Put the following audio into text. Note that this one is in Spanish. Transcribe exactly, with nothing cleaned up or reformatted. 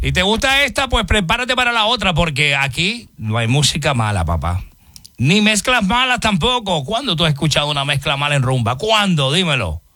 Y te gusta esta, pues prepárate para la otra, porque aquí no hay música mala, papá. Ni mezclas malas tampoco. ¿Cuándo tú has escuchado una mezcla mala en rumba? ¿Cuándo? Dímelo.